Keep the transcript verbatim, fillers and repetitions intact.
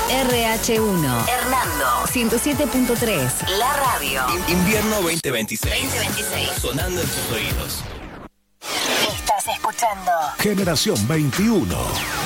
R H uno. Hernando. ciento siete punto tres. La radio. In- invierno veinte veintiséis. veinte veintiséis. Sonando en tus oídos. Estás escuchando Generación veintiuno.